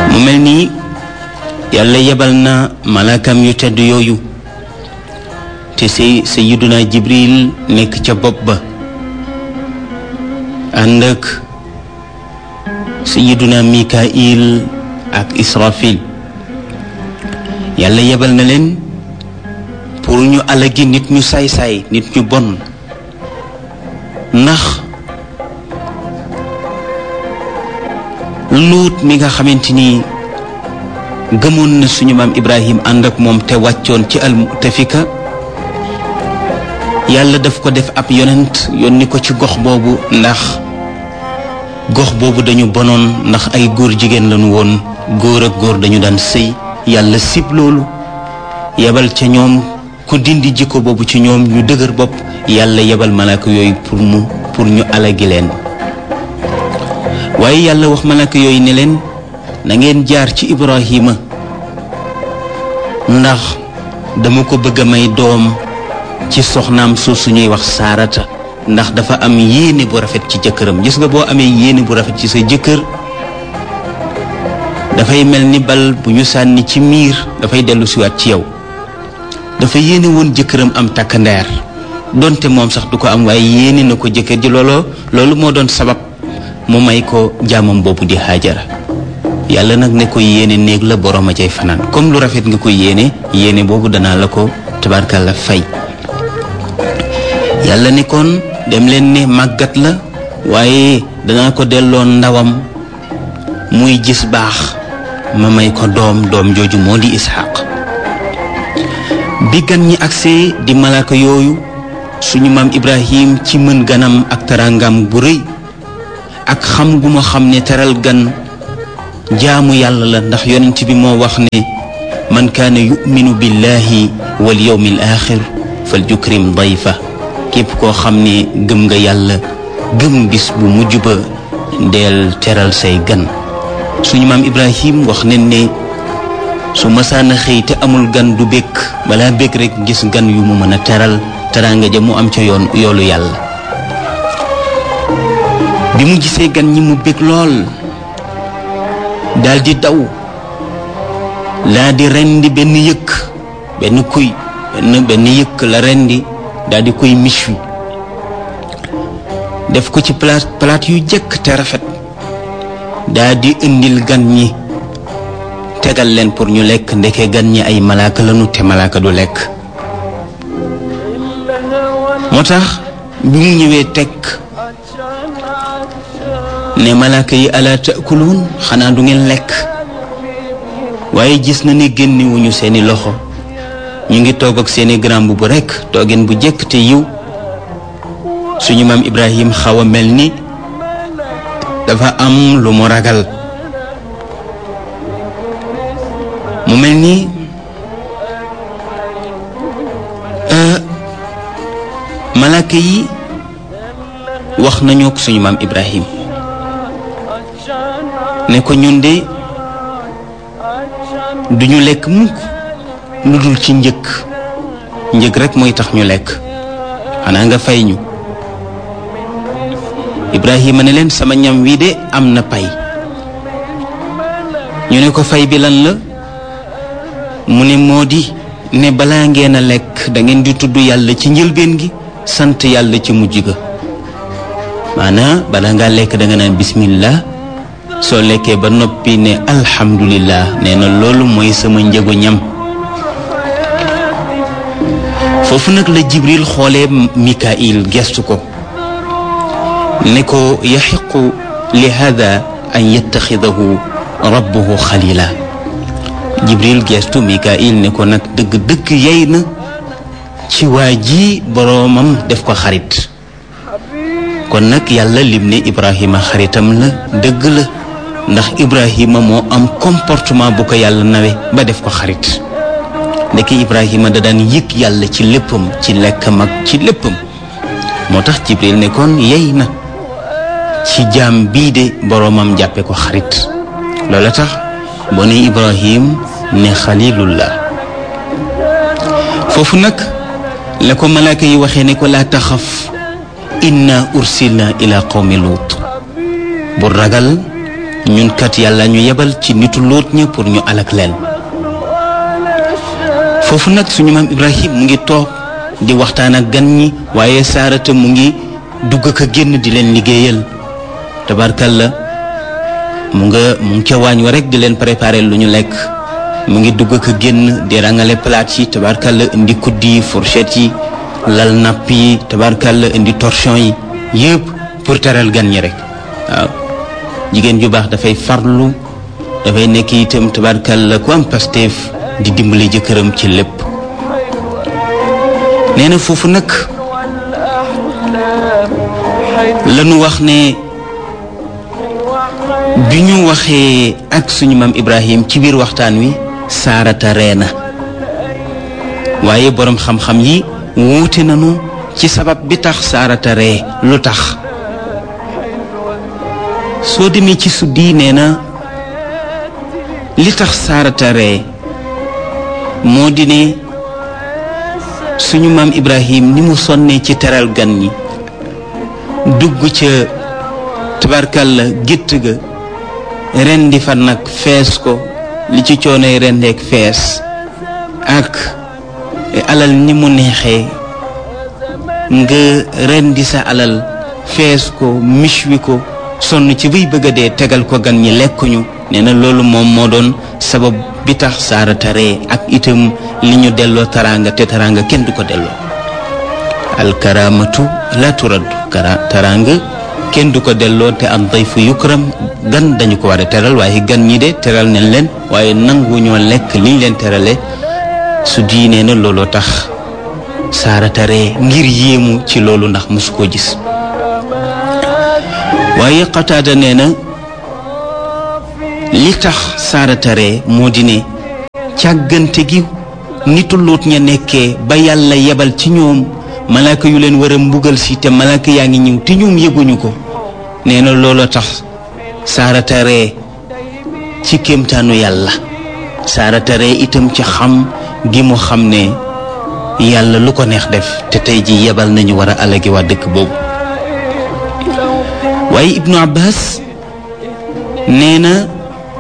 mu mel nii yàlla yebal na malaakam yu tedd yooyu te sayyiduna Jibril nekk ca bopp ba ànd ak sayyiduna Mikail ak Israfil. yàlla yebal na leen pour ñu alagi nit ñu saay-saay nit ñu bon, ndax Luut mi nga xamante ni gëmoon na suñu maam Ibrahim ànd ak moom te wàccoon ci al-Mu'tafika, yàlla daf ko def ab yonent yónni ko ci gox boobu, ndax gox boobu dañu bonoon, ndax ay góor jigéen lañu woon, góor ak góor dañu daan sëy. yàlla sib loolu, yebal ca ñoom ku dindi jikko boobu ci ñoom ñu dëgër bopp, yàlla yebal malaaka yooyu pour ñu alagi leen. waaye yàlla wax malaaka yooyu ne leen na ngeen jaar ci Ibrahima, ndax dama ko bëgg a may doom ci soxnaam su ñuy wax Saarata, ndax dafa am yéene bu rafet ci jëkkëram. gis nga boo amee yéene bu rafet ci sa jëkkër, dafay mel ni bal bu ñu sànni ci miir, dafay dellu siwaat ci yow. dafa yéene woon jëkkëram am takkandeer, donte moom sax du ko am, waaye yéene na ko jëkkër ji. loolu moo doon sabab mu may ko jaamam boobu di Haajara. yàlla nag ne ko yéene néeg la borom a cay fanaan, comme lu rafet nga ko yéene boobu danaa la ko tabarkalla fay. yàlla ne kon dem leen ne màggat la, waaye danaa ko delloo ndawam muy gis baax, ma may ko doom jooju moo di Isxaaq. bi gan ñi agsee di malaaka yooyu, suñu maam Ibrahim ci mën ganam ak tarangam bu rëy ak xam gu ma xam ne teral gan jaamu yàlla la, ndax yonent bi moo wax ne man kaana yuminu billahi wal yawmil axir fal yukrim dayfa. képp koo xam ne gëm nga yàlla, gëm bis bu mujj ba, deel teral say gan. suñu maam Ibrahim wax nañ ne su masaana xëy te amul gan du békk, balaa békk rek gis gan yu mu mën a teral, teraanga ja mu am ca yoolu yàlla. bi mu gisee gan ñi mu békk lool, daldi daw laa di rendi benn yëkk, benn kuy benn yëkk la rendi, daldi koy miche def ko ci palaat yu jëkk te rafet, daldi indil gan ñi tegal leen pour ñu lekk. ndeke gan ñi ay malaaka lañu te malaaka du lekk. moo tax bi mu ñëwee teg ne malaaka yi ala taakuluun, xanaa du ngeen lekk. waaye gis na ne génnewuñu seeni loxo, ñu ngi toog ak seeni grand bu rekk, toogeen bu jëkk te yiw. suñu maam Ibrahim xaw a mel ni dafa am lu mu ragal, mu mel ni malaaka yi wax nañu ak suñu maam Ibrahim ne ko ñun de duñu lekk mukk lu dul ci njëg rek mooy tax ñu lekk, xanaa nga fay ñu. Ibrahima ne leen sama ñam wi de am na pay. ñu ne ko fay bi lan la? mu ne moo di ne balaa ngeen a lekk da ngeen di tudd yàlla ci njëlbeen gi, sant yàlla ci mujj ga. maanaam balaa ngaa lekk da nga naan bismillah, soo lekkee ba noppi ne alhamdulillah. nee na loolu mooy sama njëgu ñam. foofu nag la Jibril xoolee Mikail gestu ko ne ko yaxiqu li hada an yattaxidahu rabbuhu xalila. Jibril gestu Mikail ne ko nag dëgg-dëgg yey na ci waa ji boroomam def ko xarit. kon nag yàlla lim ne Ibrahima xaritam la, dëgg la, ndax Ibrahima moo am comportement bu ko yàlla nawe ba def ko xarit. ndeke Ibrahima da daan yëg yàlla ci léppam, ci lekkam ak ci léppam. moo tax Jibril ne kon yey na ci jaam bii de boroomam jàppe ko xarit. loola tax boo ne Ibrahim ne xalilullah. foofu nag la ko malaaka yi waxee ne ko laa taxaf inna ursilna ila qawmi luut. bu ragal ñun kat yàlla ñu yebal ci nitu Luut ña pour ñu alak leen. foofu nag suñu maam Ibrahim mu ngi toog di waxtaan ak gan ñi waaye Saarata mu ngi dugg ak a génn di leen liggéeyal tabarkalla mu ngi ca waañ wa rek di leen préparer lu ñu lekk. mu ngi dugg ak a génn di rangale palaat yi tabarkalla indi kuddi yi fourchette yi lal napp yi tabarkalla indi torchon yi yëpp pour teral gan ñi rek waaw. jigéen ju baax dafay farlu dafay nekk itam tabarkalla ku am pasteef di dimbali jëkkëram ci lépp. nee na foofu nag lañu wax ne bi ñu waxee ak suñu maam Ibrahim ci biir waxtaan wi Saarata ree na waaye boroom xam-xam yi wuute nañu ci sabab bi tax Saarata ree lu tax. soo demee ci suddi nee na li tax Saarata ree moo di ne suñu maam Ibrahim ni mu sonnee ci teral gan ñi dugg ca tabarkalla gétt ga rendi fa nag fees ko li ci coonoy rendeek fees ak alal ni mu neexee nga rendi sa alal fees ko michwi ko sonn ci buy bëgg a dee tegal ko gan ñi lekkuñu. nee na loolu moom moo doon sabab bi tax Saarata ree ak itam li ñu delloo taraanga te taraanga kenn du ko delloo. alkaramatu la turaddu taraanga kenn du ko delloo te am dayfu yukram gan dañu ko war a teral waaye gan ñi de teral nañ leen waaye nangu ñoo lekk liñ leen terale su diinee na looloo tax Saarata ree ngir yéemu ci loolu ndax mosu koo gis. waaye Qataada nee na li tax Saarata ree moo di ne càggante gi nitu Luut ña nekkee ba yàlla yebal ci ñoom malaaka yu leen war a mbugal si te malaaka yaa ngi ñëw te ñoom yëguñu ko. nee na looloo tax Saarata ree ci kéemtaanu yàlla. Saarata ree itam ci xam gi mu xam ne yàlla lu ko neex def te tey ji yebal nañu war a alagi waa dëkk boobu. waaye Ibnu Abbas nee na